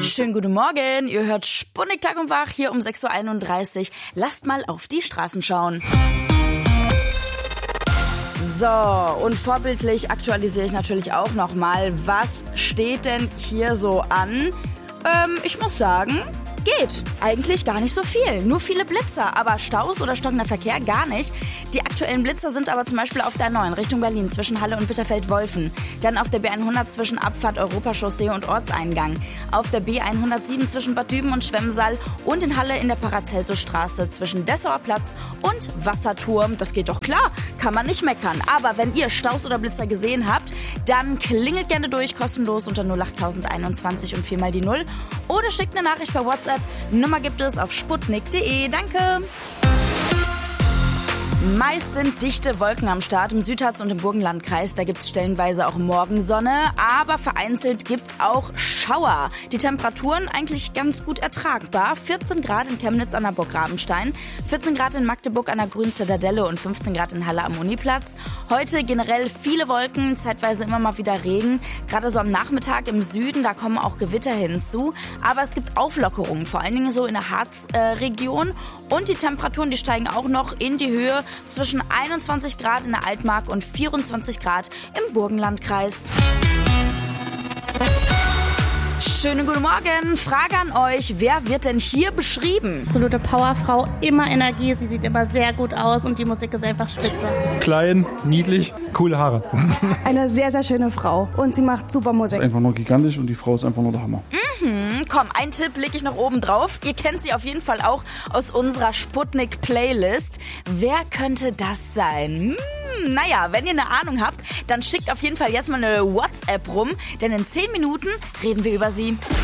Schönen guten Morgen, ihr hört Sputnik Tag und Wach hier um 6.31 Uhr. Lasst mal auf die Straßen schauen. So, und vorbildlich aktualisiere ich natürlich auch nochmal, was steht denn hier so an? Ich muss sagen, geht eigentlich gar nicht so viel. Nur viele Blitzer, aber Staus oder stockender Verkehr gar nicht. Die aktuellen Blitzer sind aber zum Beispiel auf der 9 Richtung Berlin zwischen Halle und Bitterfeld-Wolfen. Dann auf der B100 zwischen Abfahrt Europachaussee und Ortseingang. Auf der B107 zwischen Bad Düben und Schwemmsaal und in Halle in der Paracelsusstraße zwischen Dessauer Platz und Wasserturm. Das geht doch klar, kann man nicht meckern. Aber wenn ihr Staus oder Blitzer gesehen habt, dann klingelt gerne durch, kostenlos unter 08021 und 4 mal die 0 oder schickt eine Nachricht per WhatsApp. Nummer gibt es auf sputnik.de. Danke! Meist sind dichte Wolken am Start im Südharz und im Burgenlandkreis. Da gibt es stellenweise auch Morgensonne, aber vereinzelt gibt es auch Schauer. Die Temperaturen eigentlich ganz gut ertragbar. 14 Grad in Chemnitz an der Burg Rabenstein, 14 Grad in Magdeburg an der Grünen Zitadelle und 15 Grad in Halle am Uniplatz. Heute generell viele Wolken, zeitweise immer mal wieder Regen. Gerade so am Nachmittag im Süden, da kommen auch Gewitter hinzu. Aber es gibt Auflockerungen, vor allen Dingen so in der Harzregion. Und die Temperaturen, die steigen auch noch in die Höhe zwischen 21 Grad in der Altmark und 24 Grad im Burgenlandkreis. Schönen guten Morgen. Frage an euch, wer wird denn hier beschrieben? Absolute Powerfrau, immer Energie, sie sieht immer sehr gut aus und die Musik ist einfach spitze. Klein, niedlich, coole Haare. Eine sehr, sehr schöne Frau und sie macht super Musik. Ist einfach nur gigantisch und die Frau ist einfach nur der Hammer. Komm, einen Tipp lege ich noch oben drauf. Ihr kennt sie auf jeden Fall auch aus unserer Sputnik-Playlist. Wer könnte das sein? Naja, wenn ihr eine Ahnung habt, dann schickt auf jeden Fall jetzt mal eine WhatsApp rum, denn in 10 Minuten reden wir über sie.